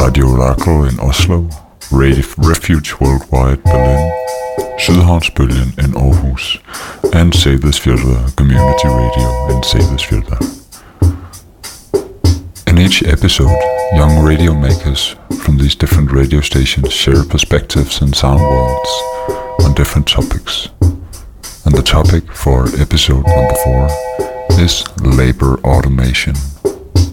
Radio Oracle in Oslo, Refuge Worldwide Berlin, Sydhavnsbølgen in Aarhus, and Seyðisfjörður Community Radio in Seyðisfjörður. In each episode, young radio makers from these different radio stations share perspectives and sound worlds on different topics. And the topic for episode number 4 is labor automation.